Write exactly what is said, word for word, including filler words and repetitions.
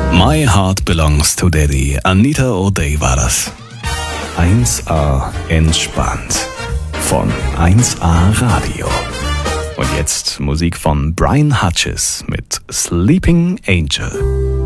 My Heart Belongs to Daddy. Anita O'Day war das. eins a entspannt. Von eins a Radio. Und jetzt Musik von Brian Hutchins mit Sleeping Angel.